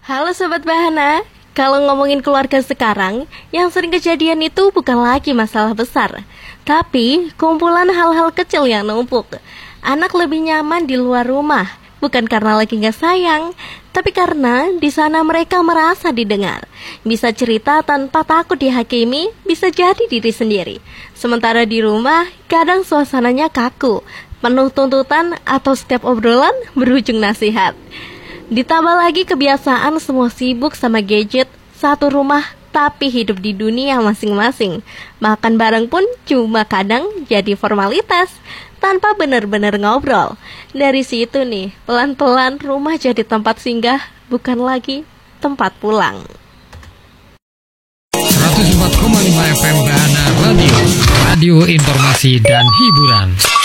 Halo Sobat Bahana, kalau ngomongin keluarga sekarang, yang sering kejadian itu bukan lagi masalah besar, tapi kumpulan hal-hal kecil yang numpuk. Anak lebih nyaman di luar rumah, bukan karena lagi gak sayang, tapi karena di sana mereka merasa didengar. Bisa cerita tanpa takut dihakimi, bisa jadi diri sendiri. Sementara di rumah, kadang suasananya kaku, penuh tuntutan atau setiap obrolan berujung nasihat. Ditambah lagi kebiasaan semua sibuk sama gadget, satu rumah tapi hidup di dunia masing-masing. Makan bareng pun cuma kadang jadi formalitas, tanpa benar-benar ngobrol. Dari situ nih, pelan-pelan rumah jadi tempat singgah, bukan lagi tempat pulang. 104,5 FM Bahana Radio, radio informasi dan hiburan.